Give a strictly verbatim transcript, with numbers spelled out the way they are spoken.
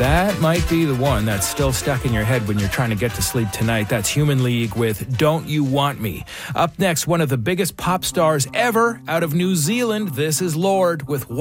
That might be the one that's still stuck in your head when you're trying to get to sleep tonight. That's Human League with Don't You Want Me. Up next, one of the biggest pop stars ever out of New Zealand. This is Lorde with